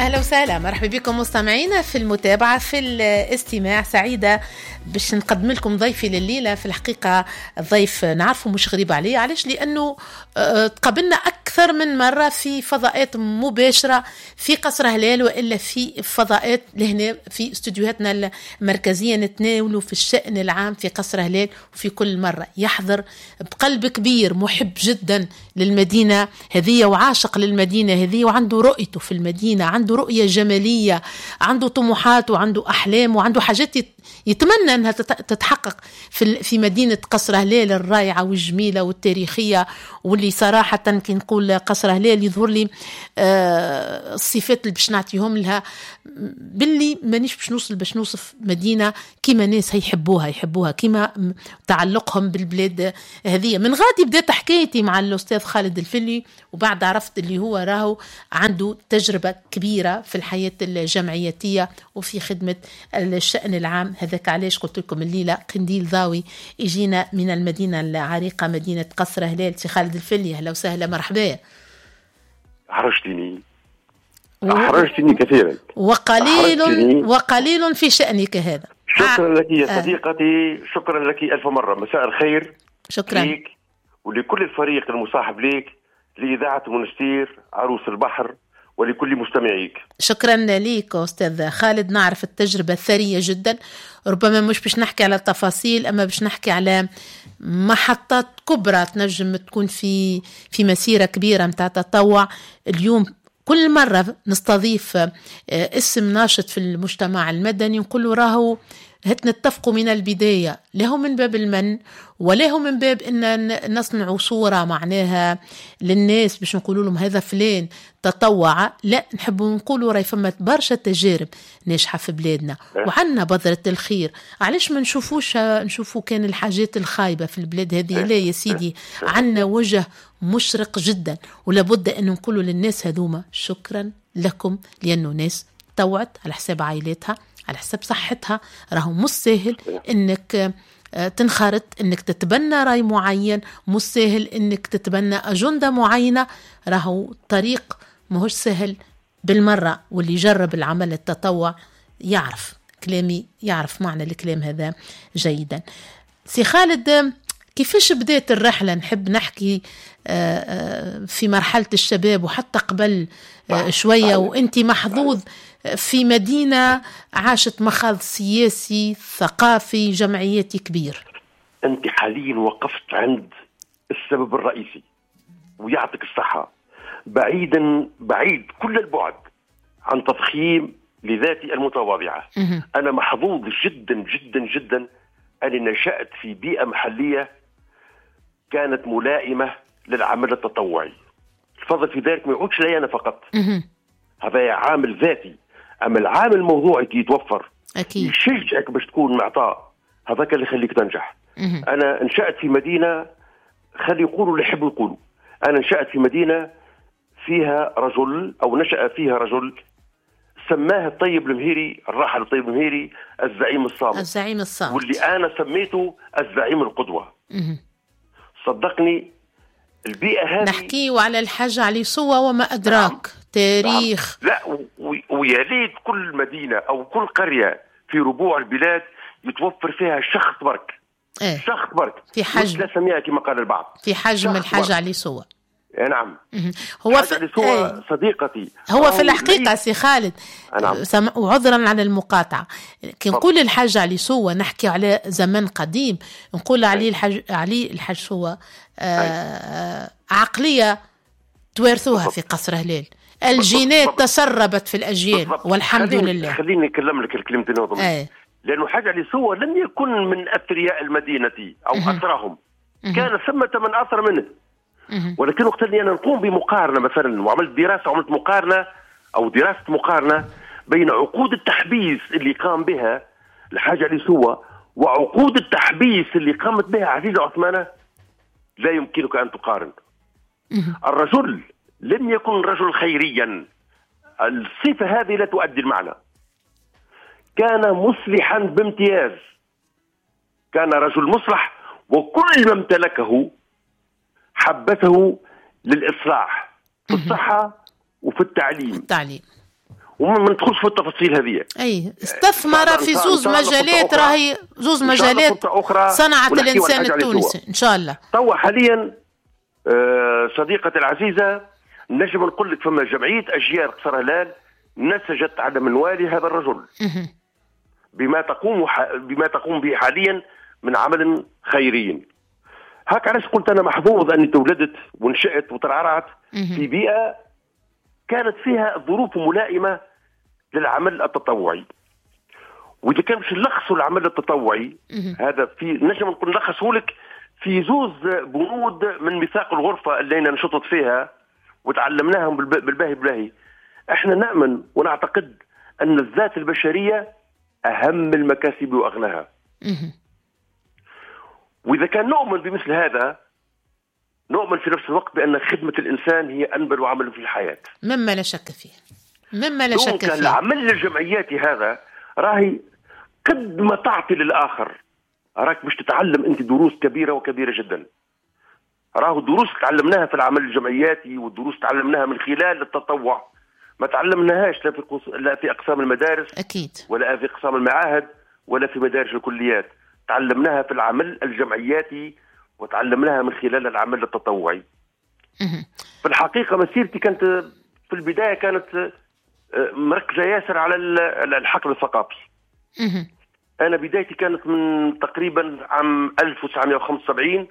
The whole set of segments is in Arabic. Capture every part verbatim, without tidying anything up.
أهلا وسهلا، مرحبا بكم مستمعينا في المتابعة في الاستماع. سعيدة باش نقدم لكم ضيفي لليلة. في الحقيقة الضيف نعرفه مش غريب عليه، علاش؟ لأنه تقابلنا أكثر من مرة في فضاءات مباشرة في قصر هلال، وإلا في فضاءات لهنا في استوديوهاتنا المركزية نتناولوا في الشأن العام في قصر هلال. وفي كل مرة يحضر بقلب كبير، محب جدا للمدينة هذه وعاشق للمدينة هذه، وعنده رؤيته في المدينة، عنده رؤية جمالية، عنده طموحات وعنده أحلام وعنده حاجات يتمنى أنها تتحقق في في مدينة قصر هلال الرائعة والجميلة والتاريخية، واللي صراحة كي نقول قصر هلال يظهر لي آه الصفات اللي باش نعطيهم لها، باللي مانيش باش نوصل باش نوصف مدينة كيما ناس هيحبوها يحبوها كيما تعلقهم بالبلاد هذه. من غادي بدأت حكايتي مع الأستاذ خالد الفلي، وبعد عرفت اللي هو راهو عنده تجربة كبيرة في الحياة الجمعياتية وفي خدمة الشأن العام. هذاك علاش قلت لكم الليلة قنديل ضاوي يجينا من المدينة العريقة مدينة قصر هلال. سي خالد الفلي، أهلا وسهلا، مرحبا. أحرجتني أحرجتني كثيرا، وقليل أحرجتني. وقليل في شأنك هذا. شكرا لك يا صديقتي، شكرا لك ألف مرة. مساء الخير. شكرا ليك ولكل الفريق المصاحب ليك، لإذاعة منستير عروس البحر، ولكل مستمعيك. شكرا ليك أستاذ خالد. نعرف التجربة ثرية جدا، ربما مش باش نحكي على التفاصيل، أما باش نحكي على محطات كبرى تنجم تكون في في مسيرة كبيرة متاع تطوع. اليوم كل مرة نستضيف اسم ناشط في المجتمع المدني نقول راهو هت نتفقوا من البداية، له من باب المن وله من باب إن نصنع صورة معناها للناس باش نقولوا لهم هذا فلان تطوع. لا، نحبوا نقولوا راي فما برشا تجارب ناجحة في بلادنا وعنا بذرة الخير. علاش ما نشوفوش نشوفوا كان الحاجات الخايبة في البلاد هذه؟ لا يا سيدي، عنا وجه مشرق جدا، ولابد أن نقولوا للناس هذوما شكرا لكم، لأنه ناس طوعت على حساب عائلاتها على حساب صحتها. راهو مش سهل انك تنخرط، انك تتبنى راي معين، مش سهل انك تتبنى اجندة معينة. راهو طريق مهوش سهل بالمرة، واللي جرب العمل التطوع يعرف كلامي، يعرف معنى الكلام هذا جيدا. سي خالد، كيفاش بدأت الرحلة؟ نحب نحكي في مرحلة الشباب وحتى قبل شوية، وانت محظوظ في مدينة عاشت مخاض سياسي ثقافي جمعياتي كبير. أنت حاليا وقفت عند السبب الرئيسي، ويعطيك الصحة، بعيدا بعيد كل البعد عن تضخيم لذاتي المتواضعة. أنا محظوظ جدا جدا جدا أني نشأت في بيئة محلية كانت ملائمة للعمل التطوعي. الفضل في ذلك ما يعودش لي أنا فقط، هذا عامل ذاتي. أما العامل الموضوعي كي يتوفر أكيد يشجعك باش تكون معطاء، هذاك اللي يخليك تنجح. مه. أنا انشأت في مدينة، خلي يقولوا اللي يحبوا يقولوا، أنا انشأت في مدينة فيها رجل أو نشأ فيها رجل سماه الطيب المهيري، الراحل الطيب المهيري، الزعيم الصامت. الزعيم الصامت، واللي أنا سميته الزعيم القدوة. مه. صدقني البيئة هذه نحكيه على الحاج علي صوة وما أدراك. نعم. تاريخ. نعم. لا، ويا ليت كل مدينة أو كل قرية في ربوع البلاد يتوفر فيها شخص برك. ايه؟ شخص برك في حجم ثلاثمائة كما قال البعض، في حجم الحاج علي صوة. نعم. هو في علي صوة ايه؟ صديقتي هو في الحقيقة سي خالد. نعم. سم... وعذرا على المقاطعة، كي نقول الحاج علي صوة نحكي على زمن قديم، نقول علي الحاج علي الحاج صوة آه... عقلية توارثوها في قصر هلال، الجينات بالضبط. تسربت في الأجيال بالضبط. والحمد خليني لله. خليني أكلم لك الكلمتين هذوما. أيه. لأنه حاج علي صوة لم يكن من أثرياء المدينة أو أثرهم، كان ثمة من أثر منه. مه. ولكن وقت اللي أنا نقوم بمقارنة مثلا، وعملت دراسة وعملت مقارنة أو دراسة مقارنة بين عقود التحبيس اللي قام بها الحاج علي صوة وعقود التحبيس اللي قامت بها عزيزة عثمانة، لا يمكنك أن تقارن. مه. الرجل لم يكن رجل خيريا، الصفة هذه لا تؤدي المعنى. كان مصلحا بامتياز، كان رجل مصلح، وكل ما امتلكه حبته للإصلاح في الصحة وفي التعليم. التعليم. وما ندخلش في التفاصيل هذه. اي استثمر في زوز مجالات، راهي زوز مجالات صنعت الانسان التونسي ان شاء الله. توا حاليا صديقتي العزيزه نجم نقول لك فما جمعيه اجيال قصر هلال نسجت على منوال هذا الرجل بما تقوم بما تقوم به حاليا من عمل خيري. هاك علاش قلت انا محظوظ اني تولدت ونشأت وترعرعت في بيئه كانت فيها ظروف ملائمه للعمل التطوعي. واذا كان باش نلخصوا العمل التطوعي هذا في نجم نقول نلخصه لك في زوز بنود من ميثاق الغرفه اللي انا نشطت فيها وتعلمناهم بالباهي بالباهي. احنا نؤمن ونعتقد ان الذات البشريه اهم المكاسب واغناها. واذا كان نؤمن بمثل هذا نؤمن في نفس الوقت بان خدمه الانسان هي انبل عمل في الحياه مما لا شك فيه مما لا شك فيه. العمل الجمعياتي هذا راهي قد ما تعطي للاخر راك باش تتعلم انت دروس كبيره وكبيره جدا. راهو الدروس تعلمناها في العمل الجمعياتي والدروس تعلمناها من خلال التطوع ما تعلمناهاش لا في لا في اقسام المدارس اكيد ولا في اقسام المعاهد ولا في مدارس الكليات. تعلمناها في العمل الجمعياتي وتعلمناها من خلال العمل التطوعي. في الحقيقه مسيرتي كانت في البدايه كانت مركزه ياسر على الحقل الثقافي. انا بدايتي كانت من تقريبا عام ألف وتسعمائة وخمسة وسبعين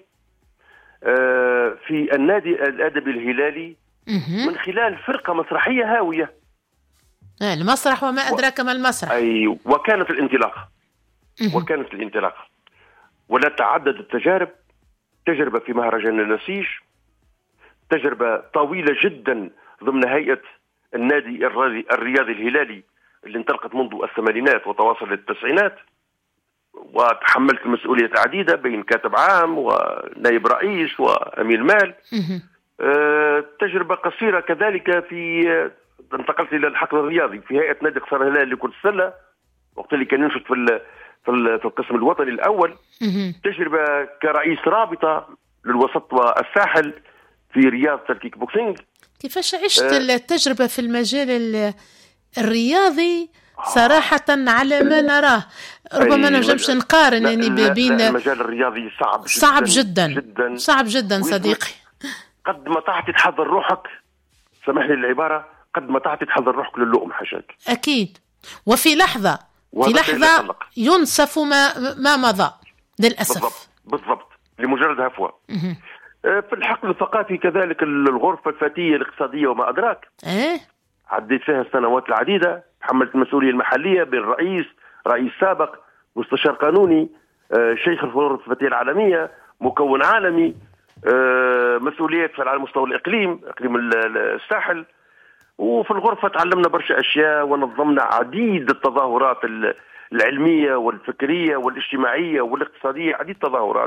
في النادي الادبي الهلالي من خلال فرقه مسرحيه هاويه. المسرح وما ادراك ما المسرح. اي وكانت الانطلاقه وكانت الانطلاقه ولا تعدد التجارب. تجربه في مهرجان النسيج، تجربه طويله جدا ضمن هيئه النادي الرياضي الهلالي اللي انطلقت منذ الثمانينات وتواصل للتسعينات، وتحملت المسؤوليات عديده بين كاتب عام ونائب رئيس وامين مال. أه تجربه قصيره كذلك في انتقلت الى الحقل الرياضي في هيئه نادي قصر الهلال لكرة السله وقت اللي كان ينشط في في القسم الوطني الاول. تجربه كرئيس رابطه للوسط والساحل في رياضه الكيك بوكسينج. كيفاش عشت أه التجربه في المجال الرياضي؟ صراحة على ما نراه ربما ما نجمش نقارن يعني بين المجال الرياضي صعب جدا صعب جدا جدا صعب جدا صديقي. قد ما تعطي تحضر روحك، سامحني العبارة، قد ما تعطي تحضر روحك للؤم حاجات. أكيد. وفي لحظة في لحظة ينسف ما ما مضى للأسف. بالضبط بالضبط لمجرد هفوة. في الحقل الثقافي كذلك الغرفة الفتية الاقتصادية وما أدراك. إيه؟ عديت فيها السنوات العديدة، تحملت المسؤولية المحلية بين رئيس رئيس سابق مستشار قانوني شيخ الفروض الفتية العالمية مكون عالمي، مسؤوليات على مستوى الإقليم إقليم الساحل. وفي الغرفة تعلمنا برشا أشياء ونظمنا عديد التظاهرات العلمية والفكرية والاجتماعية والاقتصادية، عديد التظاهرات.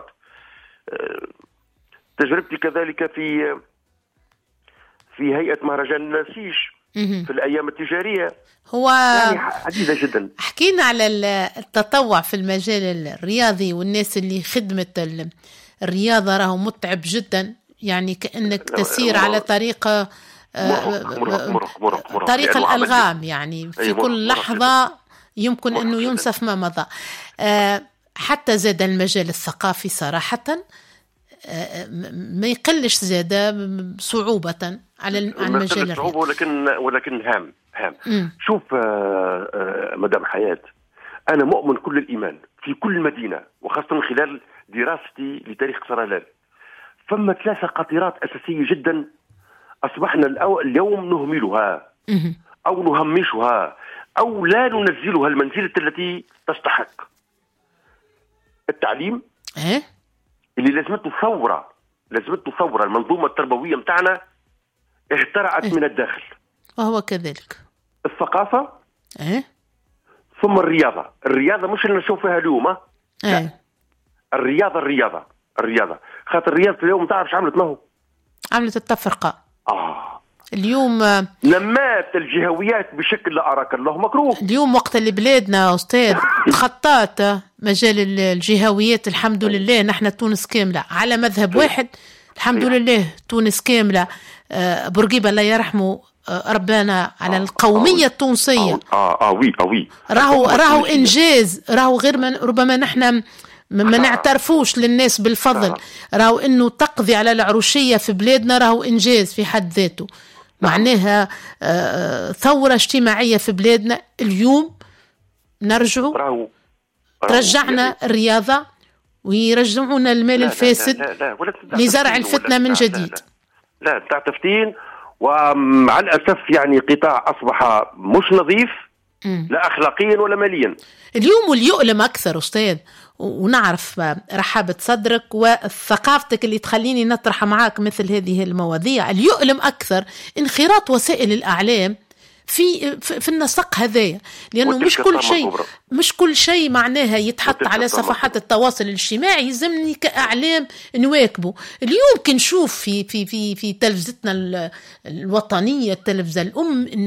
تجربتي كذلك في في هيئة مهرجان النسيج في الأيام التجارية هو يعني عديدة جدا. حكينا على التطوع في المجال الرياضي والناس اللي خدمة الرياضة راهو متعب جدا، يعني كأنك تسير على طريقة مرق مرق مرق مرق مرق طريق الألغام، يعني في كل لحظة يمكن أنه ينسف ما مضى. حتى زاد المجال الثقافي صراحة ما يقلش زاد صعوبة على المجال الرياضي، ولكن ولكن هام هام م. شوف آآ آآ مدام حياة، أنا مؤمن كل الإيمان في كل مدينة وخاصة من خلال دراستي لتاريخ قصر الهلال فما ثلاثة قطرات أساسية جدا أصبحنا اليوم نهملها م. أو نهمشها أو لا ننزلها المنزلة التي تستحق. التعليم إيه؟ اللي لازمته ثورة لازمته ثورة المنظومة التربوية متاعنا اهترعت إيه؟ من الداخل. وهو كذلك. الثقافة إيه؟ ثم الرياضة. الرياضة مش اللي نشوف فيها اليوم ها إيه؟ الرياضة الرياضة الرياضة خاطر الرياضة اليوم تعرفش عملت ما هو عملت التفرقة. آه اليوم نمات الجهويات بشكل لا أراك الله مكروه. اليوم وقت اللي بلادنا أستاذ تخطات مجال الجهويات الحمد لله نحن تونس كاملة على مذهب واحد الحمد لله تونس كاملة. بورقيبة الله يرحمه ربنا على القومية التونسية. اه اه وي اه وي راهو راهو إنجاز، راهو غير من ربما نحن ما نعترفوش للناس بالفضل، راهو إنه تقضي على العروشية في بلادنا راهو إنجاز في حد ذاته. معناها ثورة اجتماعية في بلادنا. اليوم نرجعوا ترجعنا الرياضة ويرجعونا المال الفاسد لزرع الفتنة من جديد. لا, لا, لا بتاع تفتين، ومع الأسف يعني قطاع أصبح مش نظيف لا أخلاقيا ولا ماليا اليوم، واليؤلم أكثر أستاذ. ونعرف رحابة صدرك وثقافتك اللي تخليني نطرح معاك مثل هذه المواضيع. اليؤلم أكثر انخراط وسائل الأعلام في في النسق هذايا، لأنه مش كل شيء مش كل شيء معناها يتحط على صفحات التواصل الاجتماعي يلزمني كإعلام نواكبه. اليوم كنشوف في في في في تلفزتنا الوطنية، التلفزة الأم،